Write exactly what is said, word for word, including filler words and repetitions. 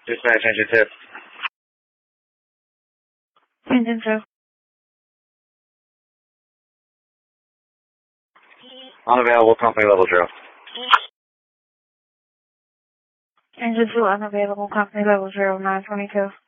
Dispatch engine two. Engine two. Unavailable, company level zero. Engine two unavailable, company level zero nine twenty two.